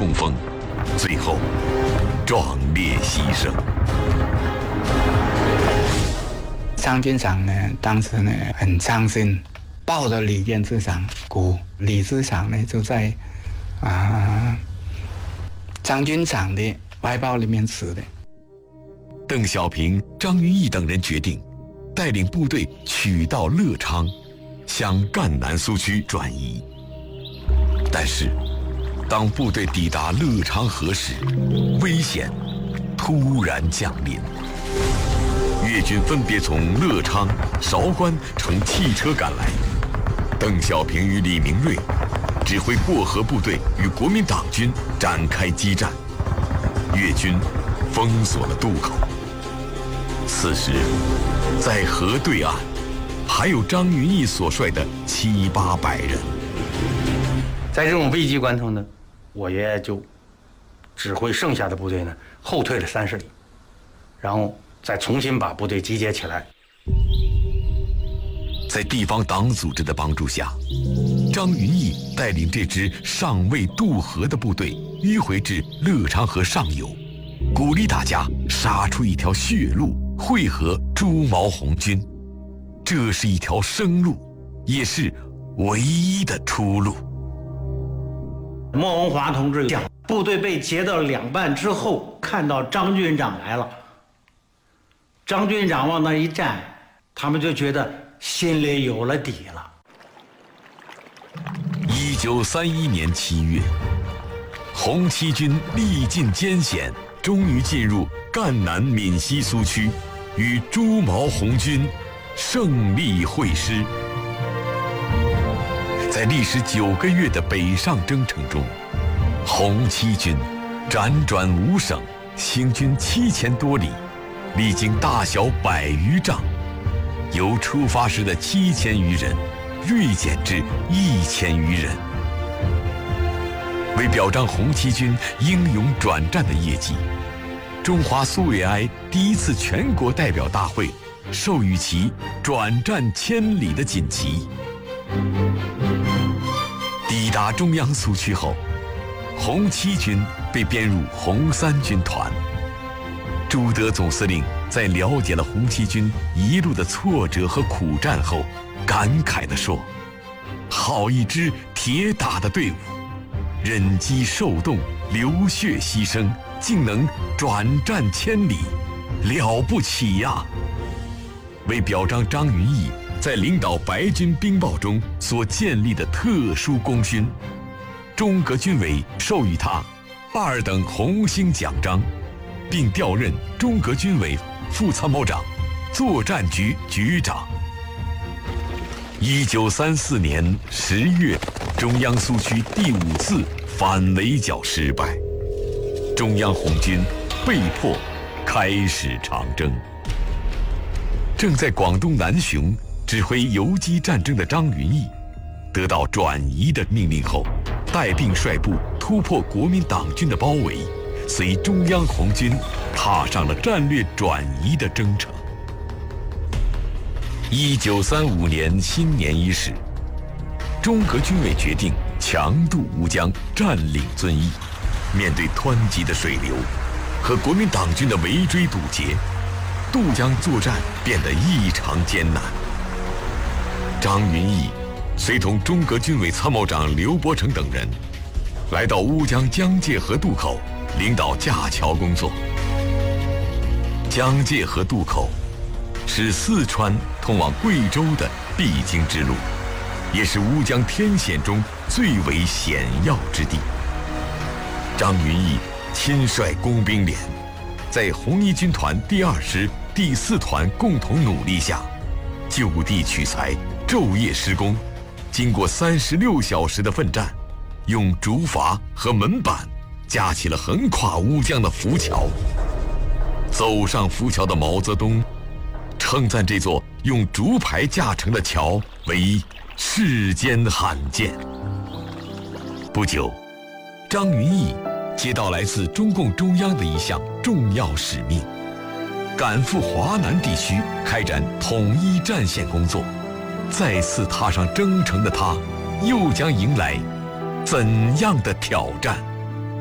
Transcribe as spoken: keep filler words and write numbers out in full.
冲锋，最后壮烈牺牲。 张军长呢，当时呢很伤心，抱着李渊之长哭。李之长呢就在啊张军长的怀抱里面死的。 邓小平、张云逸等人决定带领部队取道乐昌，向赣南苏区转移。但是，当部队抵达乐昌河时，危险突然降临。越军分别从乐昌、韶关乘汽车赶来，邓小平与李明瑞指挥过河部队与国民党军展开激战，越军封锁了渡口。此时，在河对岸，还有张云逸所率的七八百人。 在这种危急关头呢，我爷爷就指挥剩下的部队呢后退了三十里，然后再重新把部队集结起来。 在地方党组织的帮助下，张云逸带领这支尚未渡河的部队迂回至乐昌河上游，鼓励大家杀出一条血路，会合朱毛红军。这是一条生路，也是唯一的出路。 莫文华同志讲，部队被截到两半之后，看到张军长来了，张军长往那一站，他们就觉得心里有了底了。 一九三一年七月，红七军历尽艰险，终于进入赣南闽西苏区，与朱毛红军胜利会师。在历时九个月的北上征程中，红七军辗转五省，行军七千多里，历经大小百余仗，由出发时的七千余人锐减至一千余人。为表彰红七军英勇转战的业绩，中华苏维埃第一次全国代表大会授予其转战千里的锦旗。抵达中央苏区后，红七军被编入红三军团。朱德总司令在了解了红七军一路的挫折和苦战后，感慨地说：“好一支铁打的队伍，忍饥受冻，流血牺牲，竟能转战千里，了不起呀！”为表彰张云逸在领导白军兵报中所建立的特殊功勋，中革军委授予他二等红星奖章，并调任中革军委副参谋长、作战局局长。一九三四年十月，中央苏区第五次反围剿失败，中央红军被迫开始长征。正在广东南雄指挥游击战争的张云逸，得到转移的命令后，带兵率部突破国民党军的包围，随中央红军踏上了战略转移的征程。一九三五年新年伊始，中革军委决定强渡乌江，占领遵义。面对湍急的水流和国民党军的围追堵截，渡江作战变得异常艰难。张云逸随同中革军委参谋长刘伯承等人来到乌江江界河渡口，领导架桥工作。江界河渡口是四川通往贵州的必经之路，也是乌江天险中最为险要之地。张云逸亲率工兵连，在红一军团第二师、第四团共同努力下，就地取材，昼夜施工，经过三十六小时的奋战，用竹筏和门板架起了横跨乌江的浮桥。走上浮桥的毛泽东称赞这座用竹排架成的桥为世间罕见。不久，张云逸接到来自中共中央的一项重要使命，赶赴华南地区开展统一战线工作。再次踏上征程的他，又将迎来怎样的挑战？